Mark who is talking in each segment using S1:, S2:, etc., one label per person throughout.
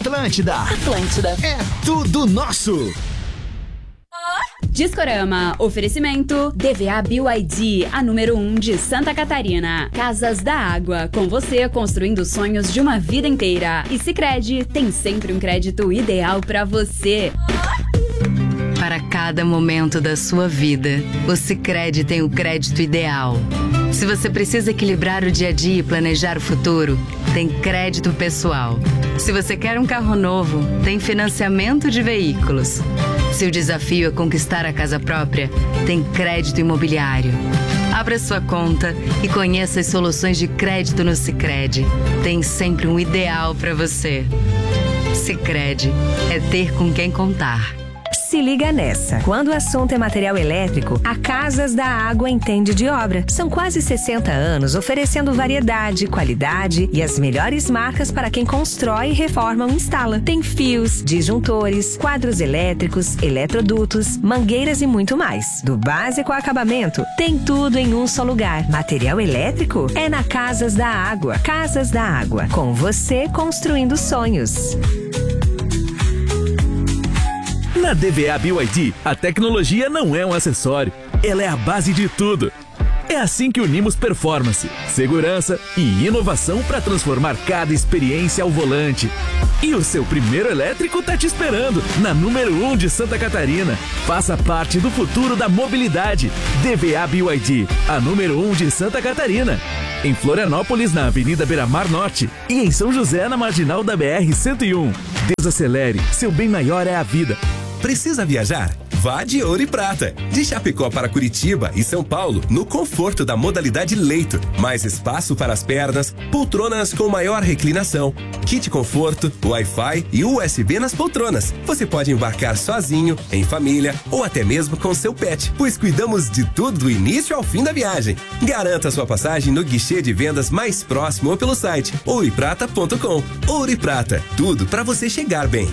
S1: Atlântida.
S2: Atlântida.
S1: É tudo nosso.
S3: Discorama, oferecimento DVA BYD, a número 1 de Santa Catarina. Casas da Água, com você construindo sonhos de uma vida inteira. E Sicredi, tem sempre um crédito ideal pra você.
S4: Para cada momento da sua vida, o Sicredi tem o crédito ideal. Se você precisa equilibrar o dia a dia e planejar o futuro, tem crédito pessoal. Se você quer um carro novo, tem financiamento de veículos. Se o desafio é conquistar a casa própria, tem crédito imobiliário. Abra sua conta e conheça as soluções de crédito no Sicredi. Tem sempre um ideal para você. Sicredi é ter com quem contar.
S5: Se liga nessa. Quando o assunto é material elétrico, a Casas da Água entende de obra. São quase 60 anos oferecendo variedade, qualidade e as melhores marcas para quem constrói, reforma ou instala. Tem fios, disjuntores, quadros elétricos, eletrodutos, mangueiras e muito mais. Do básico ao acabamento, tem tudo em um só lugar. Material elétrico é na Casas da Água. Casas da Água, com você construindo sonhos.
S6: Na DVA BYD, a tecnologia não é um acessório, ela é a base de tudo. É assim que unimos performance, segurança e inovação para transformar cada experiência ao volante. E o seu primeiro elétrico tá te esperando, na número 1 de Santa Catarina. Faça parte do futuro da mobilidade. DVA BYD, a número 1 de Santa Catarina. Em Florianópolis, na Avenida Beira-Mar Norte. E em São José, na Marginal da BR-101. Desacelere, seu bem maior é a vida.
S7: Precisa viajar? Vá de Ouro e Prata. De Chapecó para Curitiba e São Paulo, no conforto da modalidade leito. Mais espaço para as pernas, poltronas com maior reclinação, kit conforto, Wi-Fi e USB nas poltronas. Você pode embarcar sozinho, em família ou até mesmo com seu pet, pois cuidamos de tudo do início ao fim da viagem. Garanta sua passagem no guichê de vendas mais próximo ou pelo site ouroeprata.com. Ouro e Prata, tudo para você chegar bem.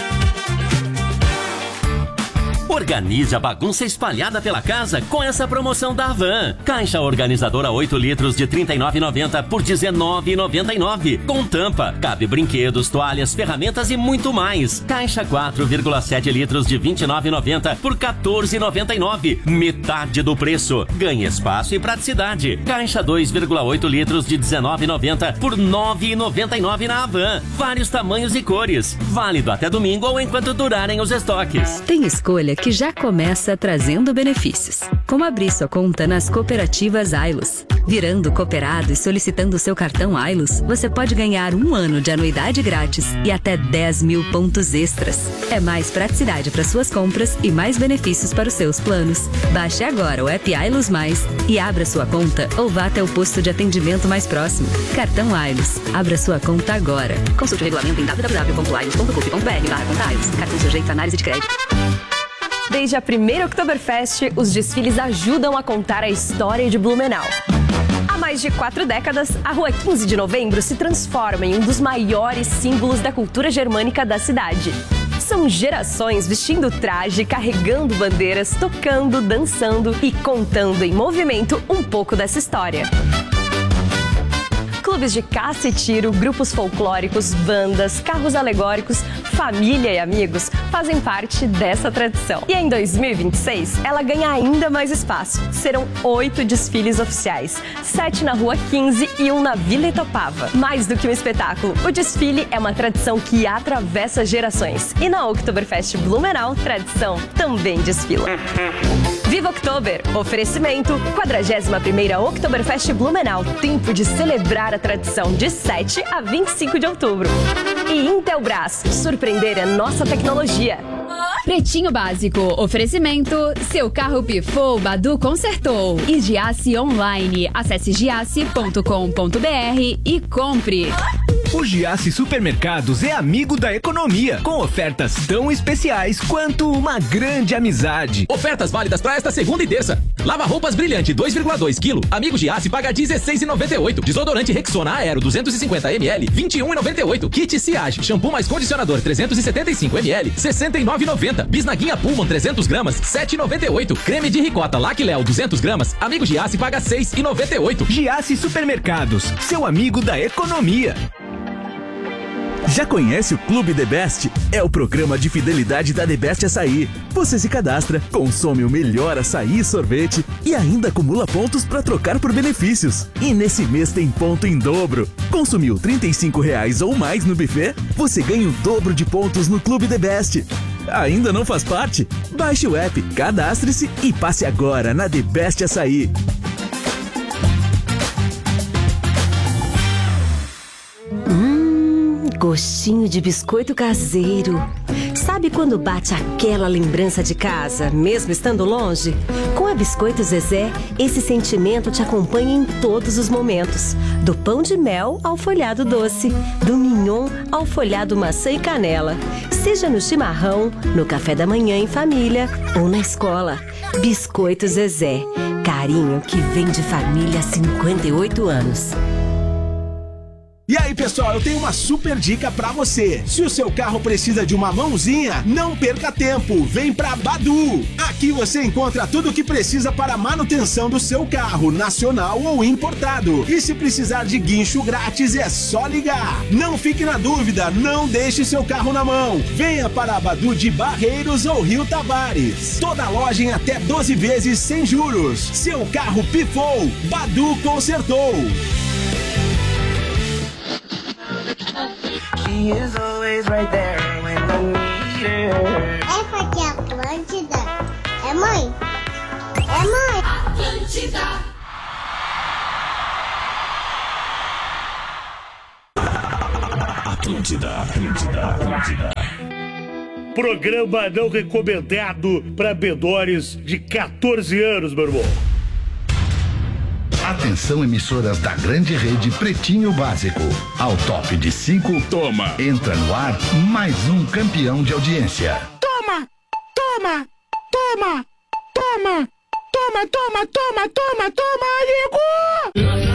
S8: Organize a bagunça espalhada pela casa com essa promoção da Havan. Caixa organizadora 8 litros de R$ 39,90 por R$ 19,99. Com tampa, cabe brinquedos, toalhas, ferramentas e muito mais. Caixa 4,7 litros de R$ 29,90 por R$ 14,99. Metade do preço. Ganhe espaço e praticidade. Caixa 2,8 litros de R$ 19,90 por R$ 9,99 na Havan. Vários tamanhos e cores. Válido até domingo ou enquanto durarem os estoques.
S4: Tem escolha que já começa trazendo benefícios, como abrir sua conta nas cooperativas Ailos. Virando cooperado e solicitando seu cartão Ailos, você pode ganhar 1 ano de anuidade grátis e até 10 mil pontos extras. É mais praticidade para suas compras e mais benefícios para os seus planos. Baixe agora o app Ailos Mais e abra sua conta ou vá até o posto de atendimento mais próximo. Cartão Ailos. Abra sua conta agora. Consulte o regulamento em www.ailos.com.br/conta-ailos. Cartão sujeito a análise de crédito.
S9: Desde a primeira Oktoberfest, os desfiles ajudam a contar a história de Blumenau. Há mais de 4 décadas, a Rua 15 de Novembro se transforma em um dos maiores símbolos da cultura germânica da cidade. São gerações vestindo traje, carregando bandeiras, tocando, dançando e contando em movimento um pouco dessa história. Clubes de caça e tiro, grupos folclóricos, bandas, carros alegóricos, família e amigos fazem parte dessa tradição. E em 2026, ela ganha ainda mais espaço. Serão 8 desfiles oficiais, 7 na Rua 15 e 1 na Vila Itopava. Mais do que um espetáculo, o desfile é uma tradição que atravessa gerações. E na Oktoberfest Blumenau, tradição também desfila. Viva Oktober! Oferecimento 41ª Oktoberfest Blumenau. Tempo de celebrar a tradição de 7 a 25 de outubro. E Intelbras. Surpreender a nossa tecnologia.
S3: Pretinho Básico, oferecimento, seu carro pifou, Badu consertou. E Giasse Online, acesse giasse.com.br e compre.
S1: O Giasse Supermercados é amigo da economia, com ofertas tão especiais quanto uma grande amizade.
S10: Ofertas válidas para esta segunda e terça. Lava roupas brilhante 2,2 kg. Amigo Giasse paga R$16,98. Desodorante Rexona Aero 250 ml, R$21,98. Kit Ciage, shampoo mais condicionador 375 ml, R$69,90. Bisnaguinha Pullman 300 gramas, R$7,98. Creme de ricota Lac Léo 200 gramas. Amigo Giasse paga R$6,98.
S1: Giasse Supermercados, seu amigo da economia.
S6: Já conhece o Clube The Best? É o programa de fidelidade da The Best Açaí. Você se cadastra, consome o melhor açaí e sorvete e ainda acumula pontos para trocar por benefícios. E nesse mês tem ponto em dobro. Consumiu R$35 ou mais no buffet? Você ganha o dobro de pontos no Clube The Best. Ainda não faz parte? Baixe o app, cadastre-se e passe agora na The Best Açaí.
S2: Gostinho de biscoito caseiro. Sabe quando bate aquela lembrança de casa, mesmo estando longe? Com a Biscoito Zezé, esse sentimento te acompanha em todos os momentos. Do pão de mel ao folhado doce, do mignon ao folhado maçã e canela. Seja no chimarrão, no café da manhã em família ou na escola. Biscoito Zezé. Carinho que vem de família há 58 anos.
S11: E aí, pessoal, eu tenho uma super dica pra você. Se o seu carro precisa de uma mãozinha, não perca tempo. Vem pra Badu. Aqui você encontra tudo o que precisa para a manutenção do seu carro, nacional ou importado. E se precisar de guincho grátis, é só ligar. Não fique na dúvida, não deixe seu carro na mão. Venha para a Badu de Barreiros ou Rio Tavares. Toda loja em até 12 vezes sem juros. Seu carro pifou, Badu consertou.
S12: She is always right there when I need her.
S13: Essa aqui é Atlântida. É mãe? É mãe? Atlântida.
S14: Atlântida. Programa não recomendado para menores de 14 anos, meu irmão.
S15: Atenção, emissoras da grande rede Pretinho Básico. Ao top de 5, toma. Entra no ar mais um campeão de audiência.
S16: Toma, Igor!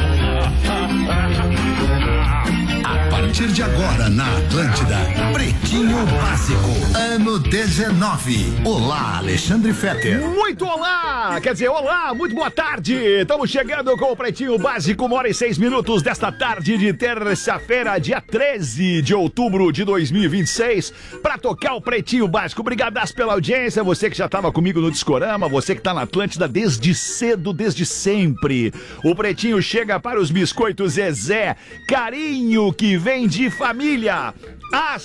S15: A partir de agora na Atlântida, Pretinho Básico, ano 19. Olá, Alexandre Fetter.
S17: Muito olá! Quer dizer, olá, muito boa tarde! Estamos chegando com o Pretinho Básico, 1h06 desta tarde de terça-feira, dia 13 de outubro de 2026, para tocar o Pretinho Básico. Obrigadas pela audiência, você que já estava comigo no Discorama, você que está na Atlântida desde cedo, desde sempre. O Pretinho chega para os biscoitos Zezé, carinho que vem de família há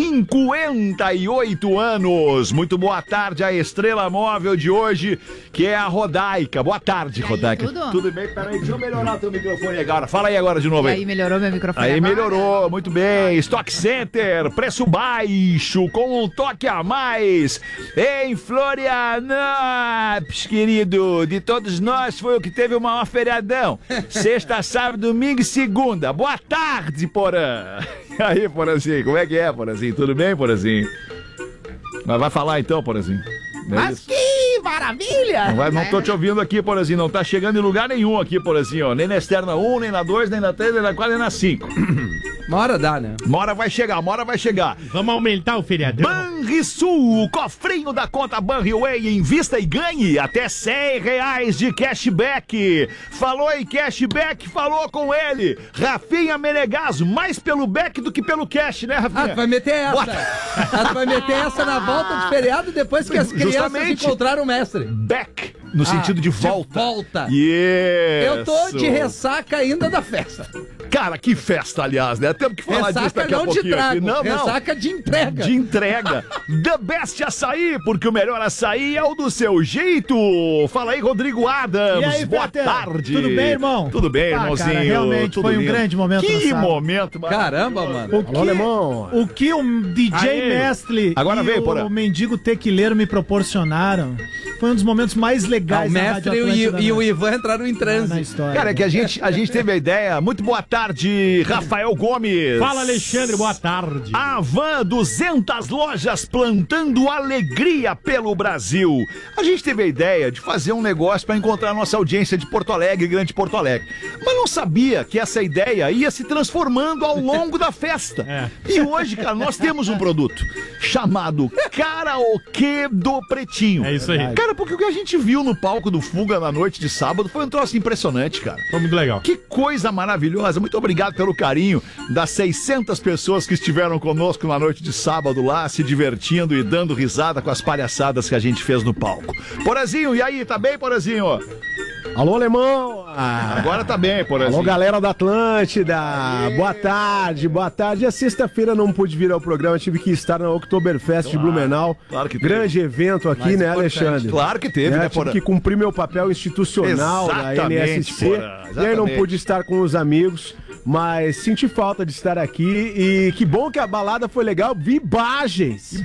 S17: 58 anos. Muito boa tarde, a estrela móvel de hoje, que é a Rodaica. Boa tarde, Rodaica. Tudo bem? Peraí, deixa eu melhorar teu microfone agora. Fala aí agora de novo.
S18: Aí melhorou meu microfone.
S17: Aí melhorou, muito bem. Stock Center, preço baixo, com um toque a mais. Em Florianópolis, querido, de todos nós foi o que teve o maior feriadão. Sexta, sábado, domingo e segunda. Boa tarde, Porã. E aí, Porãzinho, como é que é, Porãzinho? Tudo bem, Porãzinho? Mas vai falar então, Porãzinho.
S18: Mas que maravilha!
S17: Não tô te ouvindo aqui, Porãzinho. Não tá chegando em lugar nenhum aqui, Porãzinho. Ó. Nem na externa 1, nem na 2, nem na 3, nem na 4, nem na 5.
S19: Uma hora dá, né?
S17: Uma hora vai chegar.
S14: Vamos aumentar o feriadão.
S17: Banrisul, o cofrinho da conta Banriway. Invista e ganhe até R$100 de cashback. Falou em cashback, falou com ele. Rafinha Menegaso, mais pelo back do que pelo cash, né, Rafinha?
S19: Tu vai meter essa. Tu vai meter essa na volta de feriado depois que as crianças encontraram o mestre.
S17: Back. No sentido de volta.
S19: Eu tô de ressaca ainda da festa.
S17: Cara, que festa, aliás, né? Temos que falar disso daqui a pouquinho.
S19: De trago, não, ressaca de entrega.
S17: De entrega. The Best Açaí, porque o melhor açaí é o do seu jeito. Fala aí, Rodrigo Adams.
S20: E aí,
S17: boa
S20: Peter?
S17: tarde.
S20: Tudo bem, irmão?
S17: Tudo bem, irmãozinho.
S20: Cara, realmente foi um grande momento.
S17: Que momento, mano.
S19: Caramba, mano.
S20: O que o DJ Mestre e o mendigo tequileiro me proporcionaram foi um dos momentos mais legais.
S19: O Mestre e o Ivan entraram em transe.
S17: Cara, é que a gente teve a ideia. Muito boa tarde, Rafael Gomes.
S20: Fala, Alexandre, boa tarde.
S17: A Van, 200 lojas plantando alegria pelo Brasil. A gente teve a ideia de fazer um negócio para encontrar a nossa audiência de Porto Alegre, Grande Porto Alegre. Mas não sabia que essa ideia ia se transformando ao longo da festa. E hoje, cara, nós temos um produto chamado Karaokê do Pretinho.
S20: É isso aí.
S17: Cara, Cara, porque o que a gente viu no palco do Fuga na noite de sábado foi um troço impressionante, cara.
S14: Foi muito legal.
S17: Que coisa maravilhosa. Muito obrigado pelo carinho das 600 pessoas que estiveram conosco na noite de sábado lá, se divertindo e dando risada com as palhaçadas que a gente fez no palco. Porazinho, e aí, tá bem, Porazinho?
S16: Alô, Alemão!
S17: Agora tá bem, Porazinho.
S16: Alô, galera da Atlântida! Boa tarde, boa tarde. A sexta-feira não pude vir ao programa, tive que estar na Oktoberfest de Blumenau.
S17: Claro que teve.
S16: Grande evento aqui, né, Alexandre?
S17: Claro que teve, né,
S16: Tive que cumprir meu papel institucional da NSC. E aí não pude estar com os amigos. Mas senti falta de estar aqui e que bom que a balada foi legal. Vibagens,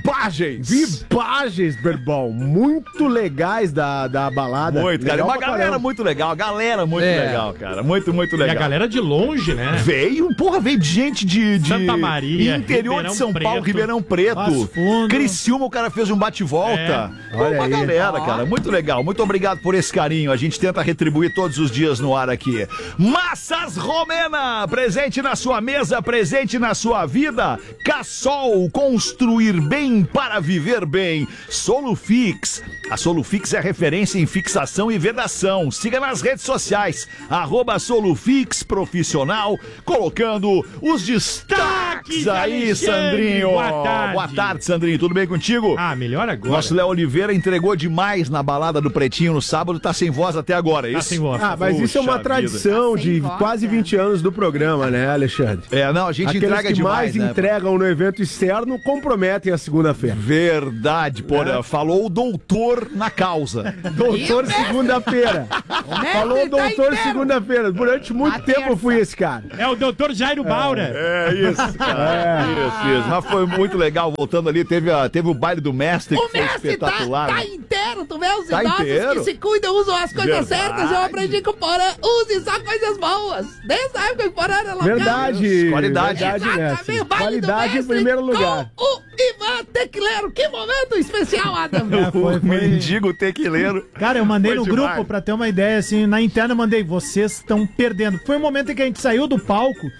S16: Berbão. Muito legais da balada.
S17: Muito, cara. Uma galera muito legal. Legal, cara. Muito legal.
S14: E a galera de longe, né?
S17: Veio de gente de
S14: Santa Maria,
S17: interior
S14: Ribeirão
S17: de São
S14: Preto,
S17: Paulo, Ribeirão Preto. Criciúma, o cara fez um bate-volta. Uma galera, cara. Muito legal. Muito obrigado por esse carinho. A gente tenta retribuir todos os dias no ar aqui. Massas Romena! Presente na sua mesa, presente na sua vida. Cassol, construir bem para viver bem. Solufix. A Solufix é referência em fixação e vedação. Siga nas redes sociais, @Solufix Profissional, colocando os destaques aí, Sandrinho. Boa tarde, Sandrinho. Tudo bem contigo?
S14: Melhor agora.
S17: Nosso Léo Oliveira entregou demais na balada do Pretinho no sábado, tá sem voz até agora, é isso?
S14: Tá sem voz.
S16: Mas isso é uma tradição de quase 20 anos do programa, né, Alexandre?
S17: A gente entrega
S16: que
S17: demais,
S16: mais entregam no evento externo comprometem a segunda-feira.
S17: Verdade, porra. Falou o doutor na causa.
S16: Doutor segunda-feira. Falou doutor segunda-feira. Durante muito tempo eu fui esse cara.
S14: É o doutor Jairo Baura.
S17: Isso, cara. Isso. Mas foi muito legal. Voltando ali, teve o baile do mestre, que foi espetacular.
S18: Tá inteiro, tu vê os
S17: Tá
S18: idosos
S17: inteiro?
S18: que se cuidam, usam as coisas
S17: Verdade.
S18: certas. Eu aprendi com o Porã, use só coisas boas. Desde a época que o Porã era local.
S16: Verdade.
S17: Qualidade.
S16: Mestre. Qualidade em primeiro lugar.
S18: Com o Ivan Tequileiro. Que momento especial, Adam.
S17: O mendigo tequileiro.
S20: Cara, eu mandei no
S17: Foi demais.
S20: grupo pra ter uma ideia, assim, na interna eu mandei, vocês estão perdendo. Foi o momento em que a gente saiu do palco